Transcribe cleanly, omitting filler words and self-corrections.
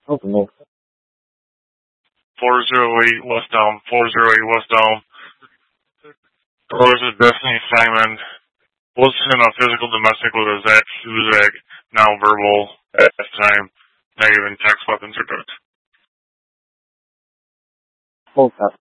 Open move. 408 westbound, 408 westbound. Doors of Destiny Simon. Wilson on physical domestic with a Zach Huzak, now verbal at this time. Negative in text weapons are good. Full stop.